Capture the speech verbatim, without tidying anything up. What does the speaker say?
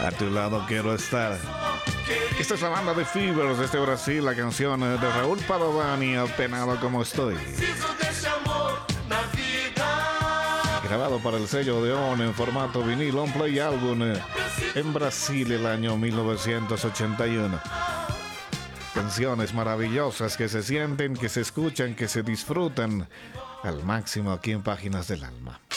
A tu lado quiero estar. Esta es la banda de Fevers desde Brasil, la canción de Raúl Padovani, Apenado como estoy. Grabado para el sello de O N en formato vinil, on play álbum en Brasil el año mil novecientos ochenta y uno. Canciones maravillosas que se sienten, que se escuchan, que se disfrutan al máximo aquí en Páginas del Alma.